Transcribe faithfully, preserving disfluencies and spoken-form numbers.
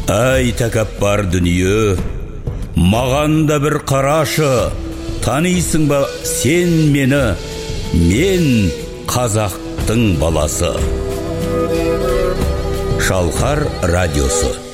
Әй тәкаппар дүние, маған да бір қарашы, танисың ба сен мені, мен қазақтың баласы. Шалқар радиосы.